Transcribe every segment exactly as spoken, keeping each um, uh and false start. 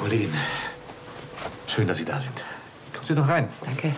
Kollegin, schön, dass Sie da sind. Kommen Sie doch rein. Danke.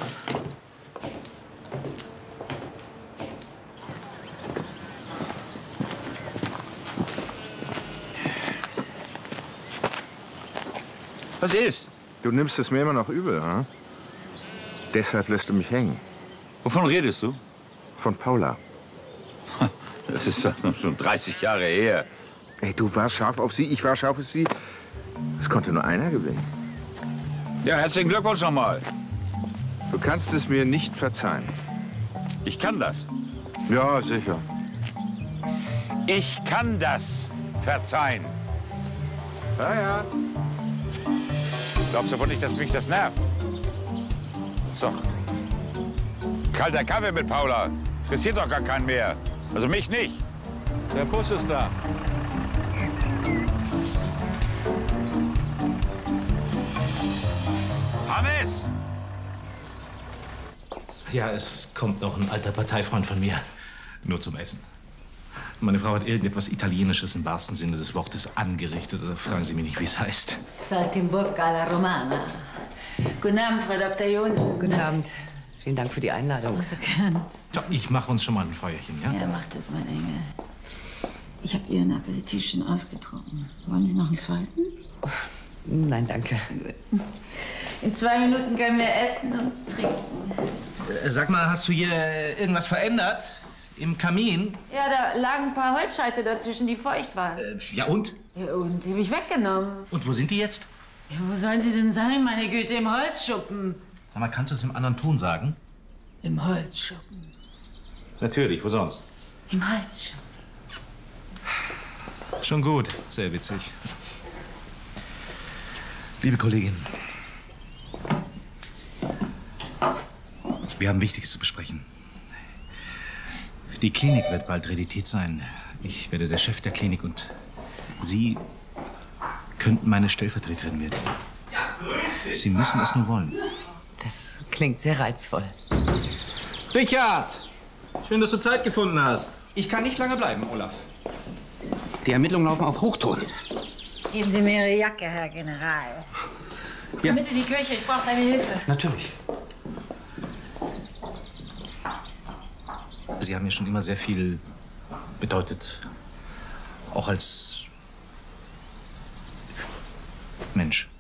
Was ist? Du nimmst es mir immer noch übel, hm? Deshalb lässt du mich hängen. Wovon redest du? Von Paula. Das ist doch schon dreißig Jahre her. Ey, du warst scharf auf sie, ich war scharf auf sie. Es konnte nur einer gewinnen. Ja, herzlichen Glückwunsch nochmal. Du kannst es mir nicht verzeihen. Ich kann das. Ja, sicher. Ich kann das verzeihen. Ja, ja. Glaubst du wohl nicht, dass mich das nervt? Ist doch kalter Kaffee mit Paula. Interessiert doch gar keinen mehr. Also mich nicht. Der Bus ist da. Hannes! Ja, es kommt noch ein alter Parteifreund von mir. Nur zum Essen. Meine Frau hat irgendetwas Italienisches im wahrsten Sinne des Wortes angerichtet. Oder fragen Sie mich nicht, wie es heißt. Saltimbocca alla Romana. Guten Abend, Frau Doktor Johnsen. Guten Abend. Vielen Dank für die Einladung. So gern. Ja, ich mache uns schon mal ein Feuerchen, ja? Ja, macht das, mein Engel. Ich habe Ihren Aperitif schon ausgetrunken. Wollen Sie noch einen zweiten? Nein, danke. In zwei Minuten können wir essen und trinken. Äh, Sag mal, hast du hier irgendwas verändert? Im Kamin? Ja, da lagen ein paar Holzscheite dazwischen, die feucht waren. Äh, ja und? Ja, und die habe ich weggenommen. Und wo sind die jetzt? Ja, wo sollen sie denn sein, meine Güte? Im Holzschuppen. Sag mal, kannst du es im anderen Ton sagen? Im Holzschuppen. Natürlich, wo sonst? Im Holzschuppen. Schon gut, sehr witzig. Liebe Kollegin, wir haben Wichtiges zu besprechen. Die Klinik wird bald Realität sein. Ich werde der Chef der Klinik und Sie könnten meine Stellvertreterin werden. Sie müssen es nur wollen. Das klingt sehr reizvoll. Richard! Schön, dass du Zeit gefunden hast. Ich kann nicht lange bleiben, Olaf. Die Ermittlungen laufen auf Hochtouren. Geben Sie mir Ihre Jacke, Herr General. Ja. Komm mit in die Küche, ich brauche deine Hilfe. Natürlich. Sie haben mir schon immer sehr viel bedeutet. Auch als Mensch.